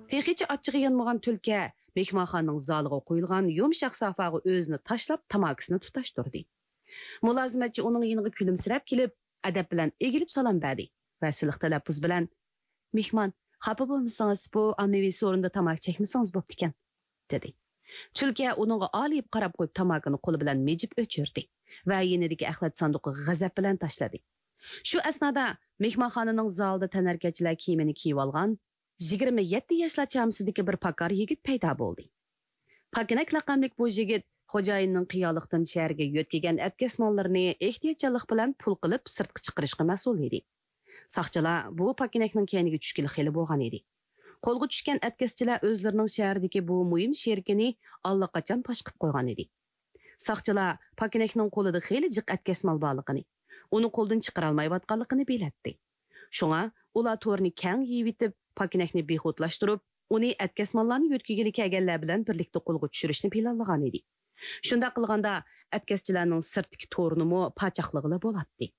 Texicha achchig'i yanmagan tulka mehmonxonaning zaliga qo'yilgan yumshoq sofaga o'zini tashlab tamakisini tutashtirdi. Mulozimatchi uning yiniga kulimsirab kelib, adab bilan egilib salom berdi va siliq talaffuz bilan: "Mehmon, xafa bo'lmasangiz, bu ommaviy so'rinda tamak chekmasangiz bo'pti ekan", dedi. Tulka uningga olib qarab qo'yib tamakini qo'li bilan mejib o'chirdi va yinidagi axlat sanduqiga g'azab bilan tashladi. Shu asnoda mehmonxonaning zalida tanarkachilar kiyimini kiyib olgan 27 yoshlar chamisidagi bir pakar yigit paydo bo'ldi. Pakinak laqamlik bu yigit xo'jayinning qiyolikdan shaharga yo'tkagan atkasmonlarini ehtiyotchanlik bilan pul qilib sirtqa chiqarishga mas'ul edi. Saqchilar bu pakinakning keyniga tushgili xeli bo'lgan edi. Qo'lga tushgan atkaschilar o'zlarining shahardagi bu muhim sherkini allaqachon pash qilib qo'ygan edi. Saqchilar pakinakning qo'lida xeli jiq atkasmol borligini, uni qo'ldan chiqara olmayotganligini bilatdi. Shunga ular to'rni kang yeyitib, pakinakni bexotlashtirib, uni atkasmonlarni yo'tkigili kelganlar bilan birlikda qo'lga tushirishni planlagan edi. Shunda qilganda atkaschilarning sirtdagi to'rnimi pachaqlig'ili bo'ladi.